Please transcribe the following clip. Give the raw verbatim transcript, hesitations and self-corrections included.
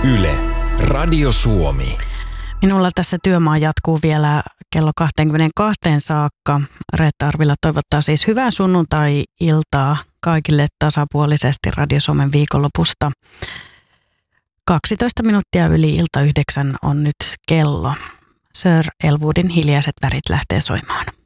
Yle, Radio Suomi. Minulla tässä työmaa jatkuu vielä kello kaksikymmentäkaksi saakka. Reetta Arvila toivottaa siis hyvää sunnuntai-iltaa kaikille tasapuolisesti Radio Suomen viikonlopusta. kaksitoista minuuttia yli ilta yhdeksän on nyt kello. Sir Elwoodin Hiljaiset värit lähtee soimaan.